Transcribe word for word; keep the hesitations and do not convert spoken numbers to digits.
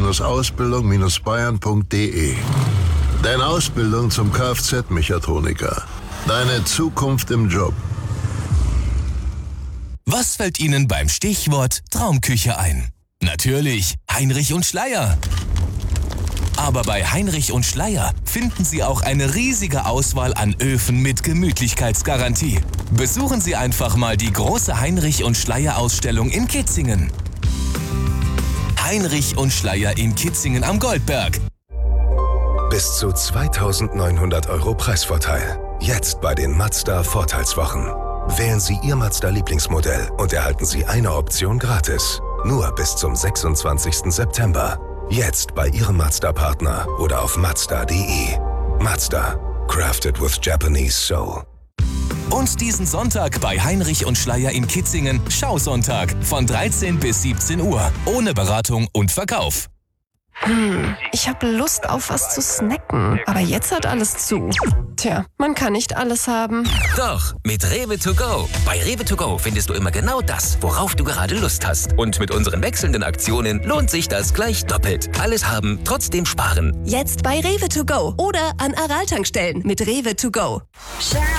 ausbildung bayern punkt de. Deine Ausbildung zum Kfz-Mechatroniker. Deine Zukunft im Job. Was fällt Ihnen beim Stichwort Traumküche ein? Natürlich Heinrich und Schleyer. Aber bei Heinrich und Schleyer finden Sie auch eine riesige Auswahl an Öfen mit Gemütlichkeitsgarantie. Besuchen Sie einfach mal die große Heinrich und Schleyer Ausstellung in Kitzingen. Heinrich und Schleyer in Kitzingen am Goldberg. Bis zu zweitausendneunhundert Euro Preisvorteil. Jetzt bei den Mazda Vorteilswochen. Wählen Sie Ihr Mazda-Lieblingsmodell und erhalten Sie eine Option gratis. Nur bis zum sechsundzwanzigsten September. Jetzt bei Ihrem Mazda-Partner oder auf mazda punkt de. Mazda. Crafted with Japanese Soul. Und diesen Sonntag bei Heinrich und Schleyer in Kitzingen Schausonntag von dreizehn bis siebzehn Uhr. Ohne Beratung und Verkauf. Hm, ich habe Lust auf was zu snacken, aber jetzt hat alles zu. Tja, man kann nicht alles haben. Doch, mit Rewe to go. Bei Rewe to go findest du immer genau das, worauf du gerade Lust hast. Und mit unseren wechselnden Aktionen lohnt sich das gleich doppelt. Alles haben, trotzdem sparen. Jetzt bei Rewe to go oder an Aral-Tankstellen mit Rewe to go.